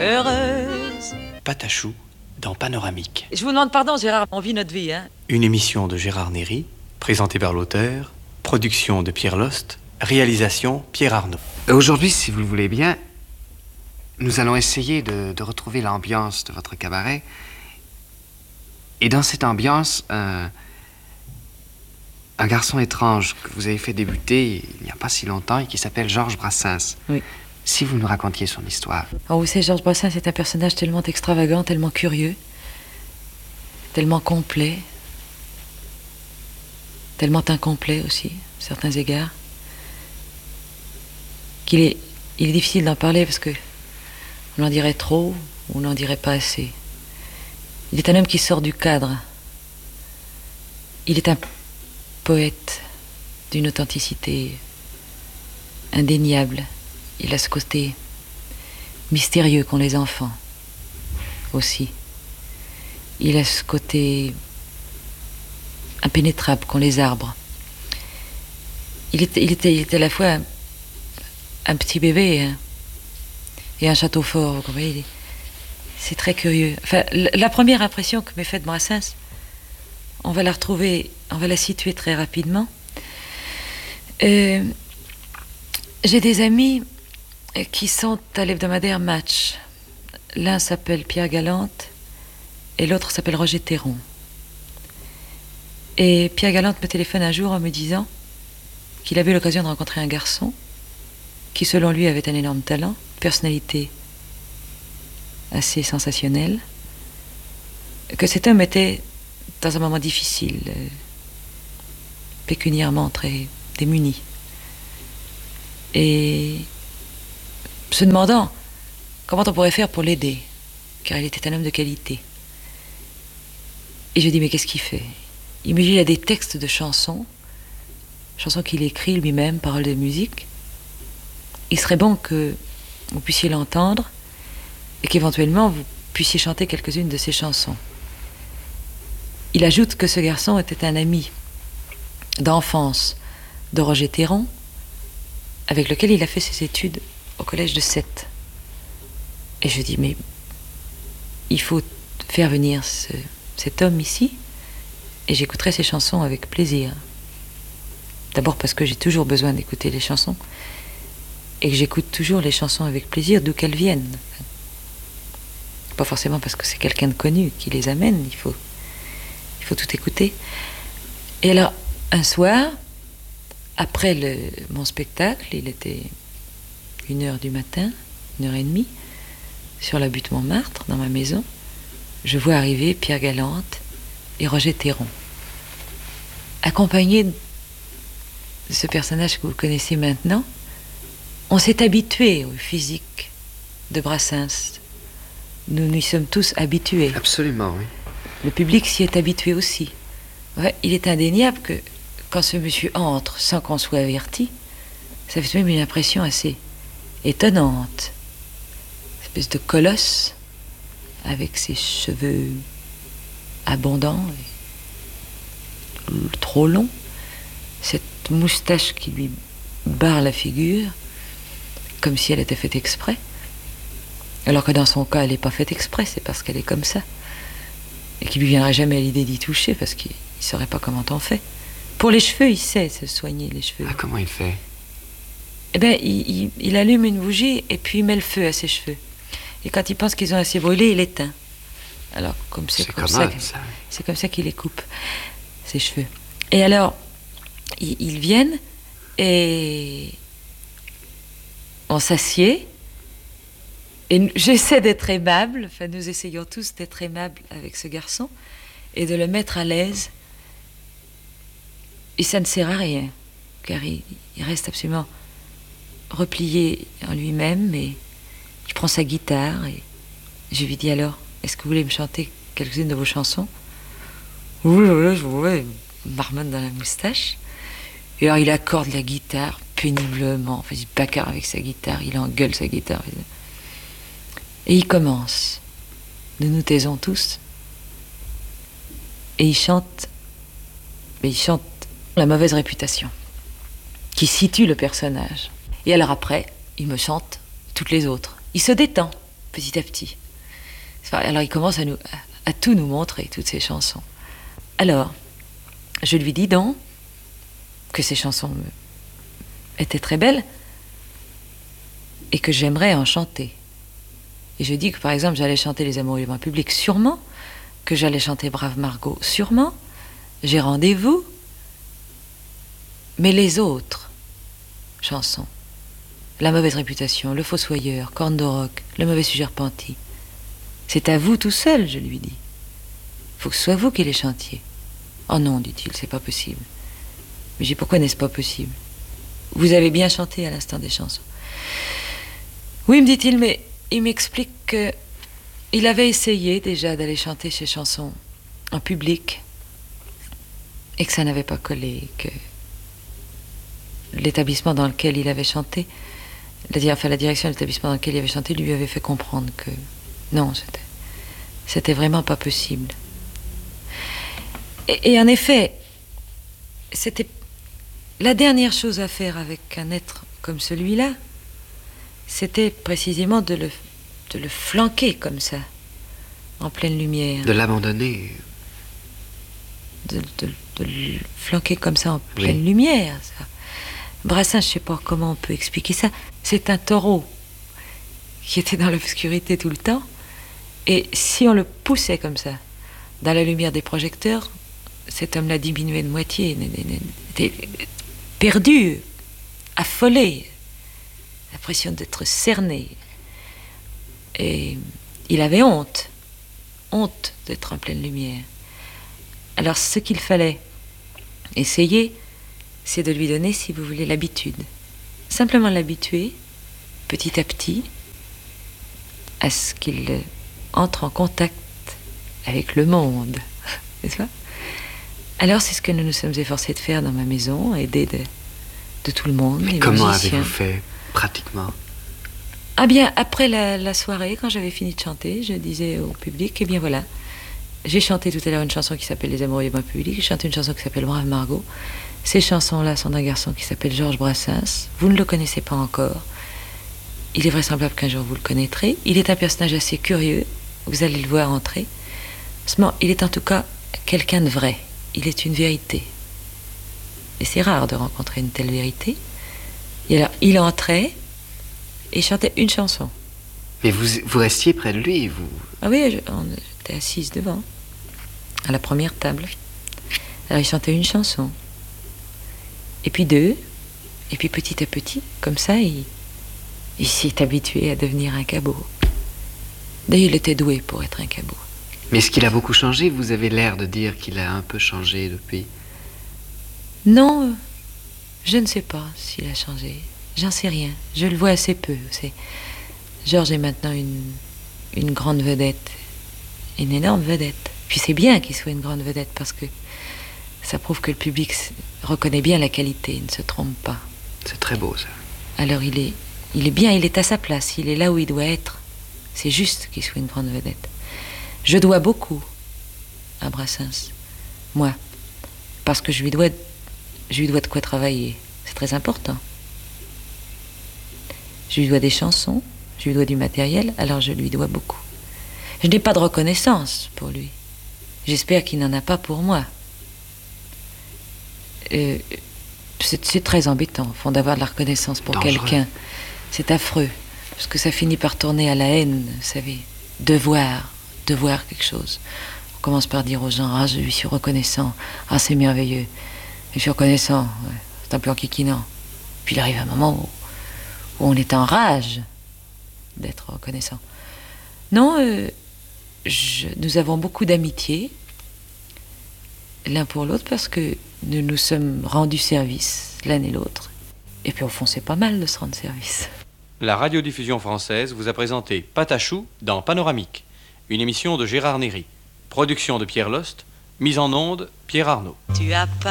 heureuse. Patachou dans Panoramique. Je vous demande pardon, Gérard, on vit notre vie, hein. Une émission de Gérard Néry, présentée par l'auteur, production de Pierre Lost, réalisation Pierre Arnaud. Aujourd'hui, si vous le voulez bien, nous allons essayer de retrouver l'ambiance de votre cabaret. Et dans cette ambiance, un garçon étrange que vous avez fait débuter il n'y a pas si longtemps et qui s'appelle Georges Brassens. Oui. Si vous nous racontiez son histoire. Oh, vous savez, Georges Brassens est un personnage tellement extravagant, tellement curieux, tellement complet, tellement incomplet aussi, à certains égards, il est difficile d'en parler parce que on en dirait trop ou on n'en dirait pas assez. Il est un homme qui sort du cadre. Il est un poète d'une authenticité indéniable. Il a ce côté mystérieux qu'ont les enfants aussi. Il a ce côté impénétrable qu'ont les arbres. Il était à la fois un petit bébé et un château fort. Vous comprenez, c'est très curieux. Enfin, la première impression que m'est faite Brassens, on va la retrouver, on va la situer très rapidement. J'ai des amis qui sont à l'hebdomadaire Match. L'un s'appelle Pierre Galante et l'autre s'appelle Roger Théron. Et Pierre Galante me téléphone un jour en me disant qu'il avait eu l'occasion de rencontrer un garçon qui, selon lui, avait un énorme talent, personnalité assez sensationnelle, que cet homme était dans un moment difficile, pécuniairement très démuni. Et se demandant comment on pourrait faire pour l'aider, car il était un homme de qualité. Et je dis, mais qu'est-ce qu'il fait? Il me dit, il a des textes de chansons qu'il écrit lui-même, paroles de musique. Il serait bon que vous puissiez l'entendre et qu'éventuellement vous puissiez chanter quelques-unes de ses chansons. Il ajoute que ce garçon était un ami d'enfance de Roger Théron, avec lequel il a fait ses études au collège de Sète. Et je dis, mais il faut faire venir cet homme ici, et j'écouterai ses chansons avec plaisir. D'abord parce que j'ai toujours besoin d'écouter les chansons, et que j'écoute toujours les chansons avec plaisir, d'où qu'elles viennent. Pas forcément parce que c'est quelqu'un de connu qui les amène, il faut tout écouter. Et alors, un soir, après mon spectacle, il était 1h du matin, 1h30, sur la butte Montmartre, dans ma maison, je vois arriver Pierre Galante et Roger Théron, accompagnés de ce personnage que vous connaissez maintenant. On s'est habitué au physique de Brassens. Nous nous y sommes tous habitués. Absolument, oui. Le public s'y est habitué aussi. Ouais, il est indéniable que quand ce monsieur entre sans qu'on soit averti, ça fait même une impression assez étonnante. Une espèce de colosse avec ses cheveux abondants et trop longs, cette moustache qui lui barre la figure comme si elle était faite exprès, alors que dans son cas elle n'est pas faite exprès, c'est parce qu'elle est comme ça et qu'il lui viendrait jamais à l'idée d'y toucher parce qu'il ne saurait pas comment on fait. Pour les cheveux, il sait se soigner les cheveux. Ah, comment il fait? Eh bien, il allume une bougie et puis il met le feu à ses cheveux. Et quand il pense qu'ils ont assez brûlé, il éteint. Alors, comme c'est comme ça, c'est comme ça qu'il les coupe, ses cheveux. Et alors, ils viennent et on s'assied. Et j'essaie d'être aimable, enfin nous essayons tous d'être aimables avec ce garçon et de le mettre à l'aise. Et ça ne sert à rien, car il reste absolument replié en lui-même et il prend sa guitare et je lui dis alors, est-ce que vous voulez me chanter quelques-unes de vos chansons? Oui, je voulais, marmonne dans la moustache. Et alors il accorde la guitare péniblement, enfin il bacarre avec sa guitare, il engueule sa guitare. Et il commence. Nous nous taisons tous. Et il chante la mauvaise réputation, qui situe le personnage. Et alors après, il me chante toutes les autres. Il se détend. petit à petit. Alors il commence à tout nous montrer, toutes ces chansons. Alors, je lui dis donc que ces chansons étaient très belles et que j'aimerais en chanter. Et je dis que par exemple j'allais chanter Les Amoureux du Grand Public, sûrement, que j'allais chanter Brave Margot, sûrement, J'ai rendez-vous, mais les autres chansons, La mauvaise réputation, Le Fossoyeur, Corne de roc, Le mauvais sujet repenti, c'est à vous tout seul, je lui dis. Faut que ce soit vous qui les chantiez. Oh non, dit-il, c'est pas possible. Mais j'ai dit, pourquoi n'est-ce pas possible? Vous avez bien chanté à l'instant des chansons. Oui, me dit-il, mais il m'explique qu'il avait essayé déjà d'aller chanter ses chansons en public et que ça n'avait pas collé, que l'établissement dans lequel il avait chanté, la direction de l'établissement dans lequel il avait chanté lui avait fait comprendre que non, c'était vraiment pas possible. Et en effet, c'était la dernière chose à faire avec un être comme celui-là, c'était précisément de le flanquer comme ça, en pleine lumière. De l'abandonner. De le flanquer comme ça en pleine lumière. Ça. Brassens, je ne sais pas comment on peut expliquer ça. C'est un taureau qui était dans l'obscurité tout le temps. Et si on le poussait comme ça, dans la lumière des projecteurs, cet homme-là diminuait de moitié, était perdu, affolé, l'impression d'être cerné. Et il avait honte d'être en pleine lumière. Alors ce qu'il fallait essayer, c'est de lui donner, si vous voulez, l'habitude. Simplement l'habituer, petit à petit, à ce qu'il entre en contact avec le monde, n'est-ce pas? Alors c'est ce que nous nous sommes efforcés de faire dans ma maison, aider de tout le monde. Mais comment avez-vous fait, pratiquement? Ah bien, après la soirée, quand j'avais fini de chanter, je disais au public, eh bien voilà, j'ai chanté tout à l'heure une chanson qui s'appelle Les Amoureux du Grand Public, j'ai chanté une chanson qui s'appelle Brave Margot. Ces chansons-là sont d'un garçon qui s'appelle Georges Brassens. Vous ne le connaissez pas encore. Il est vraisemblable qu'un jour vous le connaîtrez. Il est un personnage assez curieux. Vous allez le voir entrer. Seulement, il est en tout cas quelqu'un de vrai. Il est une vérité. Et c'est rare de rencontrer une telle vérité. Et alors, il entrait et chantait une chanson. Mais vous restiez près de lui, vous? Ah oui, on était assise devant, à la première table. Alors, il chantait une chanson. Et puis deux. Et puis petit à petit, comme ça, il s'est habitué à devenir un cabot. D'ailleurs, il était doué pour être un cabot. Mais est-ce qu'il a beaucoup changé? Vous avez l'air de dire qu'il a un peu changé depuis. Non, je ne sais pas s'il a changé. J'en sais rien. Je le vois assez peu. Georges est maintenant une grande vedette. Une énorme vedette. Puis c'est bien qu'il soit une grande vedette parce que ça prouve que le public reconnaît bien la qualité, il ne se trompe pas. C'est très beau, ça. Alors il est bien, il est à sa place, il est là où il doit être. C'est juste qu'il soit une grande vedette. Je dois beaucoup à Brassens, moi, parce que je lui dois de quoi travailler. C'est très important. Je lui dois des chansons, je lui dois du matériel, alors je lui dois beaucoup. Je n'ai pas de reconnaissance pour lui. J'espère qu'il n'en a pas pour moi. C'est très embêtant, au fond, d'avoir de la reconnaissance pour quelqu'un. C'est affreux, parce que ça finit par tourner à la haine, vous savez. Devoir quelque chose. On commence par dire aux gens, ah, je lui suis reconnaissant, ah, c'est merveilleux. Je suis reconnaissant, ouais, c'est un peu enquiquinant. Puis il arrive un moment où on est en rage d'être reconnaissant. Non, nous avons beaucoup d'amitié, l'un pour l'autre, parce que nous nous sommes rendus service, l'un et l'autre. Et puis au fond, c'est pas mal de se rendre service. La radiodiffusion française vous a présenté Patachou dans Panoramique, une émission de Gérard Néry. Production de Pierre Lost, mise en onde Pierre Arnaud. Tu as peint